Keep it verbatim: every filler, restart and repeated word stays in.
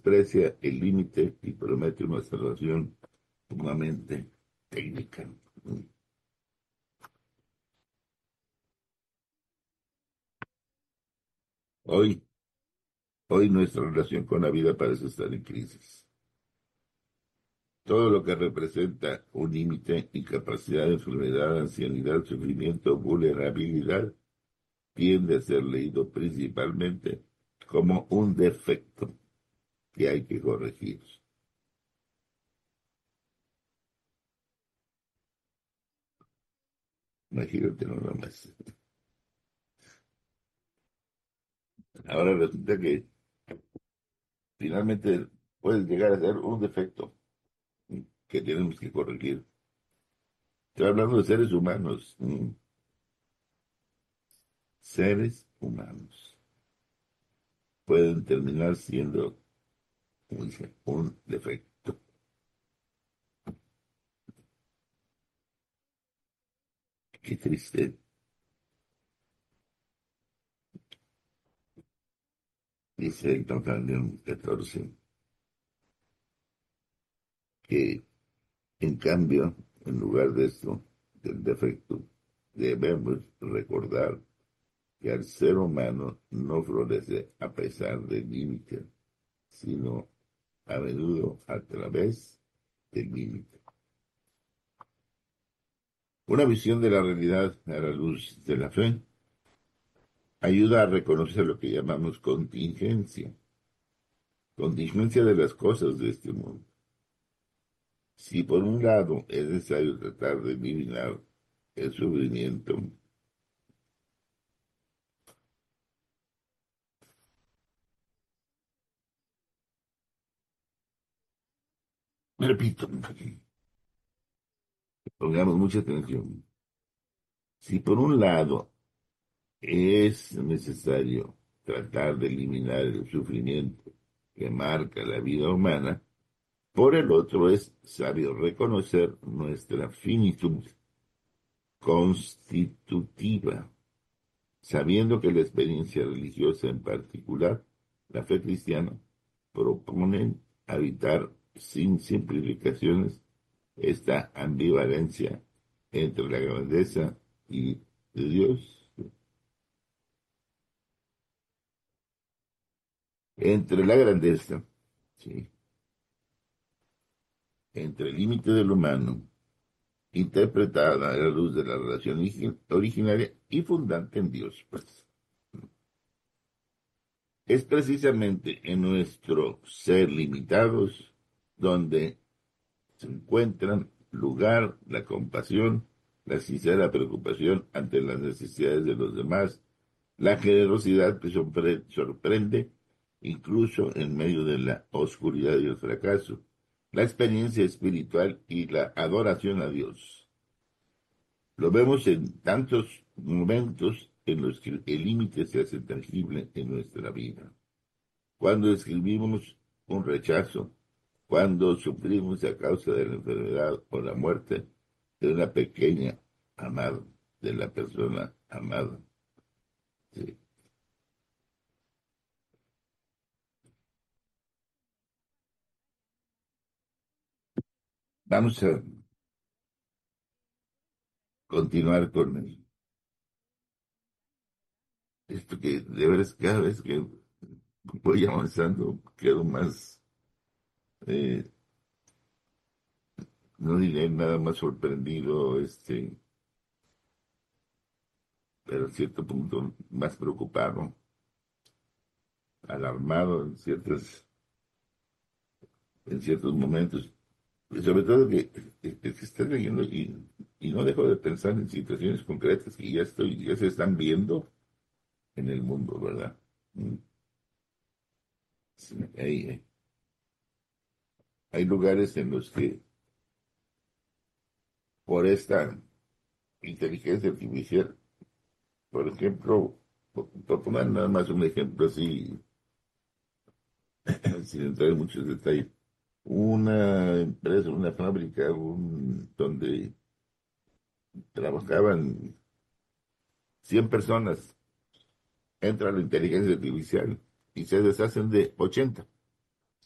menosprecia el límite y promete una salvación sumamente técnica. Hoy, hoy nuestra relación con la vida parece estar en crisis. Todo lo que representa un límite, incapacidad, enfermedad, ancianidad, sufrimiento, vulnerabilidad, tiende a ser leído principalmente como un defecto que hay que corregir. Imagínate nada más. Ahora resulta que finalmente puede llegar a ser un defecto que tenemos que corregir. Estoy hablando de seres humanos. ¿Mm? Seres humanos pueden terminar siendo, como dice, un defecto. Qué triste. Dice el Deuteronomio catorce que, en cambio, en lugar de esto, del defecto, debemos recordar que al ser humano no florece a pesar del límite, sino a menudo a través del límite. Una visión de la realidad a la luz de la fe ayuda a reconocer lo que llamamos contingencia, contingencia de las cosas de este mundo. Si por un lado es necesario tratar de eliminar el sufrimiento, repito, pongamos mucha atención. Si por un lado es necesario tratar de eliminar el sufrimiento que marca la vida humana, por el otro es sabio reconocer nuestra finitud constitutiva, sabiendo que la experiencia religiosa en particular, la fe cristiana, proponen evitar sin simplificaciones esta ambivalencia entre la grandeza y de Dios, entre la grandeza, ¿sí?, entre el límite del humano, interpretada a la luz de la relación originaria y fundante en Dios, pues. Es precisamente en nuestro ser limitados donde se encuentran lugar la compasión, la sincera preocupación ante las necesidades de los demás, la generosidad que sorpre- sorprende incluso en medio de la oscuridad y el fracaso, la experiencia espiritual y la adoración a Dios. Lo vemos en tantos momentos en los que el límite se hace tangible en nuestra vida. Cuando escribimos un rechazo, cuando sufrimos a causa de la enfermedad o la muerte de una pequeña amada, de la persona amada. Sí. Vamos a continuar con el- esto que de veras cada vez que voy avanzando quedo más, eh, no diré nada más sorprendido, este, pero a cierto punto más preocupado, alarmado en ciertas, en ciertos momentos. Y sobre todo que, que, que estoy leyendo y, y no dejo de pensar en situaciones concretas que ya estoy, ya se están viendo en el mundo, ¿verdad? Mm. Sí, hay, hay lugares en los que por esta inteligencia artificial, por ejemplo, por, por poner nada más un ejemplo así, sin entrar en muchos detalles, una empresa, una fábrica, un, donde trabajaban cien personas, entra la inteligencia artificial y se deshacen de ochenta.